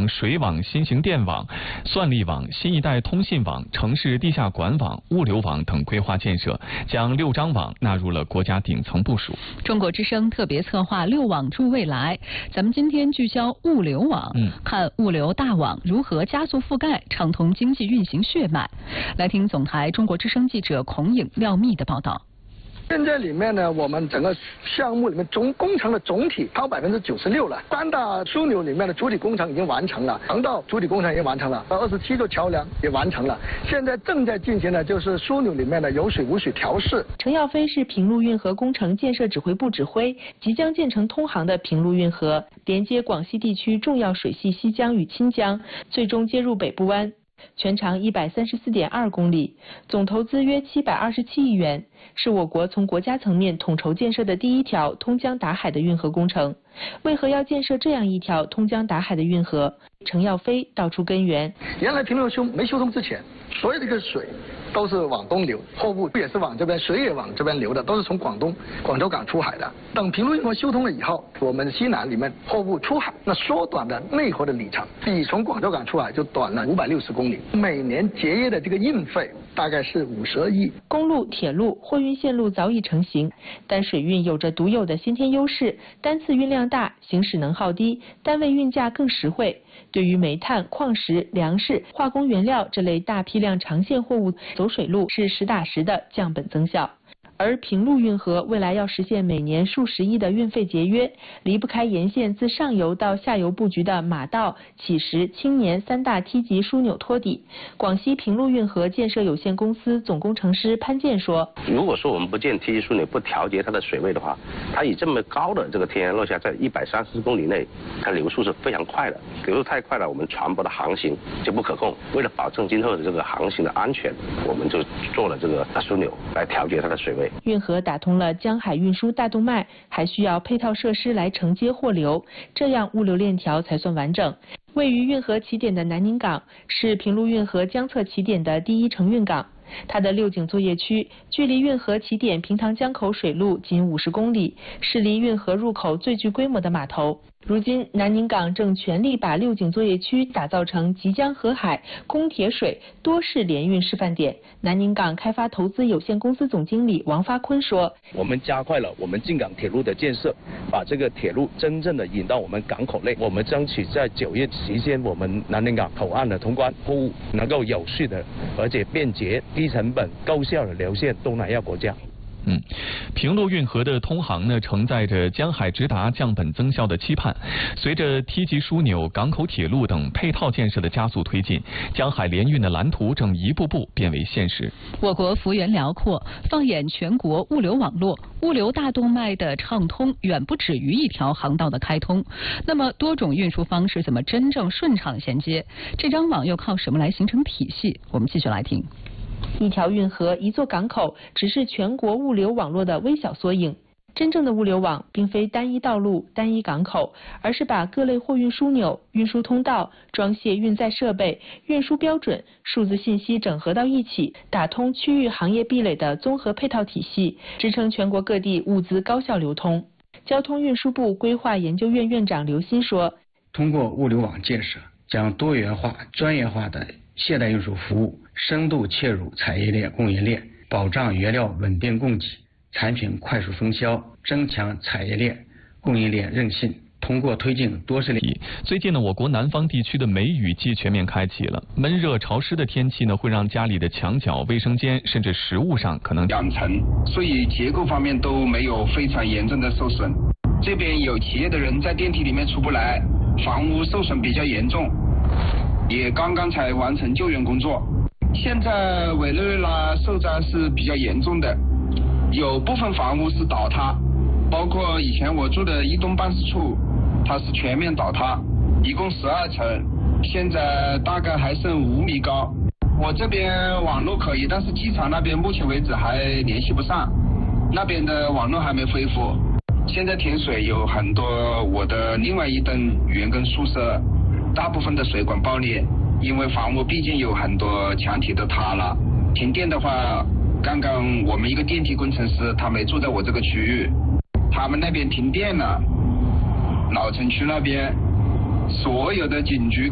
水网、新型电网、算力网、新一代通信网、城市地下管网、物流网等规划建设，将6张网纳入了国家顶层部署。 中国之声特别策划6网助未来，咱们今天聚焦物流网，看物流大网如何加速覆盖，畅通经济运行血脉。来听总台中国之声记者孔颖、廖密的报道。 现在里面呢，我们整个项目里面工程的总体超96%了。3大枢纽里面的主体工程已经完成了，航道主体工程也完成了，27座桥梁也完成了。现在正在进行的就是枢纽里面的有水无水调试。 程耀飞是平陆运河工程建设指挥部指挥，即将建成通航的平陆运河，连接广西地区重要水系西江与钦江，最终接入北部湾。全长134.2公里，总投资约727亿元，是我国从国家层面统筹建设的第一条通江达海的运河工程。为何要建设这样一条通江达海的运河？程耀飞道出根源。 原来平陆没修通之前，所有这个水都是往东流，货物也是往这边，水也往这边流的，都是从广州港出海的。等平陆运河修通了以后，我们西南里面货物出海，那缩短了内河的里程，比从广州港出海就短了560公里，每年节约的这个运费大概是52亿。 公路、铁路、货运线路早已成型，但水运有着独有的先天优势，单次运量大，行驶能耗低，单位运价更实惠。对于煤炭、矿石、粮食、化工原料这类大批量长线货物，走水路是实打实的降本增效。而平陆运河未来要实现每年数十亿的运费节约，离不开沿线自上游到下游布局的马道、乞石、青年3大梯级枢纽托底。广西平陆运河建设有限公司总工程师潘建说：“ 如果说我们不建梯级枢纽，不调节它的水位的话，它以这么高的这个天然落下，在130公里内，它流速是非常快的，流速太快了，我们船舶的航行就不可控。为了保证今后的这个航行的安全，我们就做了这个大枢纽来调节它的水位。” 运河打通了江海运输大动脉，还需要配套设施来承接货流，这样物流链条才算完整。位于运河起点的南宁港是平陆运河江侧起点的第一承运港，它的6井作业区距离运河起点平塘江口水路仅50公里，是离运河入口最具规模的码头。如今，南宁港正全力把6井作业区打造成即将河海、供铁水多式联运示范点。南宁港开发投资有限公司总经理王发坤说：“ 我们加快了我们进港铁路的建设，把这个铁路真正的引到我们港口内。我们争取在9月期间，我们南宁港口岸的通关，货物能够有序的，而且便捷、低成本、高效的流线东南亚国家。” 平陆运河的通航呢，承载着江海直达、降本增效的期盼。随着梯级枢纽、港口铁路等配套建设的加速推进，江海联运的蓝图正一步步变为现实。 我国幅员辽阔，放眼全国物流网络，物流大动脉的畅通远不止于一条航道的开通。那么，多种运输方式怎么真正顺畅衔接？这张网又靠什么来形成体系？我们继续来听。 一条运河、一座港口，只是全国物流网络的微小缩影。真正的物流网并非单一道路、单一港口，而是把各类货运枢纽、运输通道、装卸运载设备、运输标准、数字信息整合到一起，打通区域行业壁垒的综合配套体系，支撑全国各地物资高效流通。交通运输部规划研究院院长刘鑫说：“ 通过物流网建设，将多元化、专业化的现代运输服务深度切入产业链、供应链，保障原料稳定供给，产品快速分销，增强产业链、供应链韧性。通过推进多式联。 最近呢，我国南方地区的梅雨季全面开启了。闷热潮湿的天气呢，会让家里的墙角、卫生间甚至食物上可能 2层，所以结构方面都没有非常严重的受损。这边有企业的人在电梯里面出不来，房屋受损比较严重，也刚刚才完成救援工作。现在委内瑞拉受灾是比较严重的，有部分房屋是倒塌，包括以前我住的一栋办事处，它是全面倒塌，一共12层，现在大概还剩5米高。我这边网络可以，但是机场那边目前为止还联系不上，那边的网络还没恢复。现在停水有很多，我的另外一栋员工宿舍大部分的水管爆裂，因为房屋毕竟有很多墙体都塌了。停电的话，刚刚我们一个电梯工程师他没住在我这个区域，他们那边停电了，老城区那边所有的警局